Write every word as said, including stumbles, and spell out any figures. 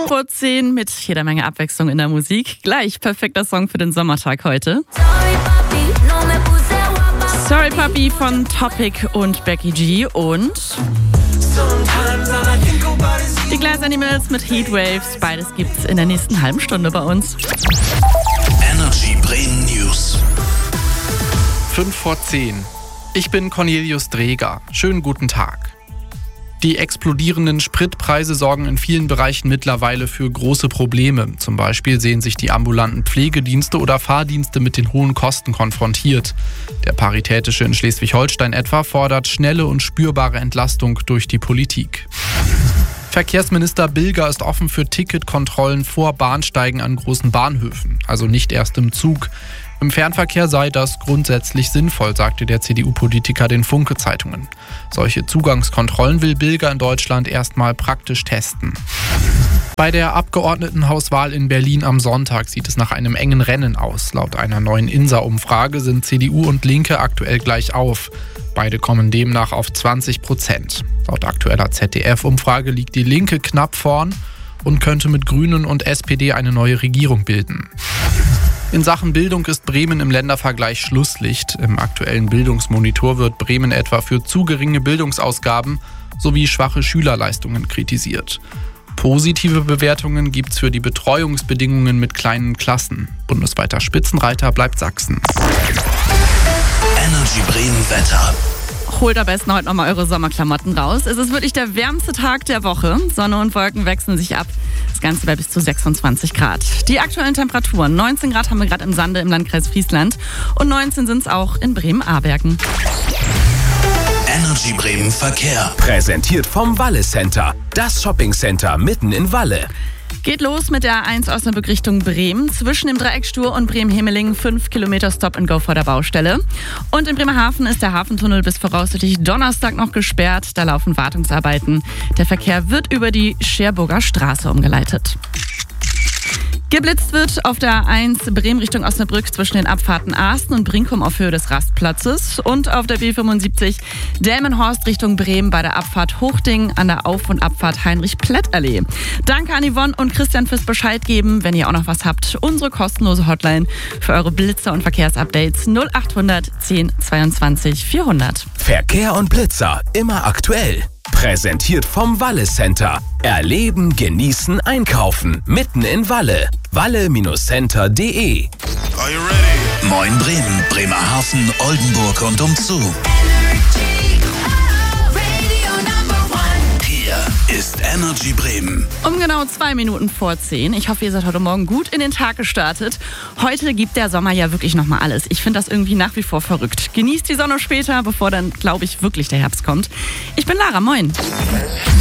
Vor zehn mit jeder Menge Abwechslung in der Musik. Gleich perfekter Song für den Sommertag heute. Sorry Papi von Topic und Becky G und die Glass Animals mit Heatwaves. Beides gibt's in der nächsten halben Stunde bei uns. Energy Bremen News. fünf vor zehn. Ich bin Cornelius Dreger. Schönen guten Tag. Die explodierenden Spritpreise sorgen in vielen Bereichen mittlerweile für große Probleme. Zum Beispiel sehen sich die ambulanten Pflegedienste oder Fahrdienste mit den hohen Kosten konfrontiert. Der Paritätische in Schleswig-Holstein etwa fordert schnelle und spürbare Entlastung durch die Politik. Verkehrsminister Bilger ist offen für Ticketkontrollen vor Bahnsteigen an großen Bahnhöfen, also nicht erst im Zug. Im Fernverkehr sei das grundsätzlich sinnvoll, sagte der C D U-Politiker den Funke-Zeitungen. Solche Zugangskontrollen will Bilger in Deutschland erstmal praktisch testen. Bei der Abgeordnetenhauswahl in Berlin am Sonntag sieht es nach einem engen Rennen aus. Laut einer neuen I N S A-Umfrage sind C D U und Linke aktuell gleich auf. Beide kommen demnach auf zwanzig Prozent. Laut aktueller Z D F-Umfrage liegt die Linke knapp vorn und könnte mit Grünen und S P D eine neue Regierung bilden. In Sachen Bildung ist Bremen im Ländervergleich Schlusslicht. Im aktuellen Bildungsmonitor wird Bremen etwa für zu geringe Bildungsausgaben sowie schwache Schülerleistungen kritisiert. Positive Bewertungen gibt's für die Betreuungsbedingungen mit kleinen Klassen. Bundesweiter Spitzenreiter bleibt Sachsen. Energy Bremen Wetter. Holt am besten heute nochmal eure Sommerklamotten raus. Es ist wirklich der wärmste Tag der Woche. Sonne und Wolken wechseln sich ab. Das Ganze bei bis zu sechsundzwanzig Grad. Die aktuellen Temperaturen: neunzehn Grad haben wir gerade im Sande im Landkreis Friesland und neunzehn sind es auch in Bremen-Abergen. Energy Bremen Verkehr. Präsentiert vom Walle Center. Das Shoppingcenter mitten in Walle. Geht los mit der A eins Osnabrück Richtung Bremen. Zwischen dem Dreieck Stur und Bremen-Hemeling fünf Kilometer Stop and Go vor der Baustelle. Und in Bremerhaven ist der Hafentunnel bis voraussichtlich Donnerstag noch gesperrt. Da laufen Wartungsarbeiten. Der Verkehr wird über die Scherburger Straße umgeleitet. Geblitzt wird auf der A eins Bremen Richtung Osnabrück zwischen den Abfahrten Asten und Brinkum auf Höhe des Rastplatzes und auf der B fünfundsiebzig Delmenhorst Richtung Bremen bei der Abfahrt Hochding an der Auf- und Abfahrt Heinrich-Plett-Allee. Danke an Yvonne und Christian fürs Bescheid geben, wenn ihr auch noch was habt. Unsere kostenlose Hotline für eure Blitzer- und Verkehrsupdates null achthundert zehn zweiundzwanzig vierhundert. Verkehr und Blitzer immer aktuell. Präsentiert vom Walle Center. Erleben, genießen, einkaufen. Mitten in Walle. walle Center punkt de. Are you ready? Moin Bremen, Bremerhaven, Oldenburg und umzu. Hier ist Energy Bremen. Um genau zwei Minuten vor zehn. Ich hoffe, ihr seid heute Morgen gut in den Tag gestartet. Heute gibt der Sommer ja wirklich nochmal alles. Ich finde das irgendwie nach wie vor verrückt. Genießt die Sonne später, bevor dann, glaube ich, wirklich der Herbst kommt. Ich bin Lara, moin.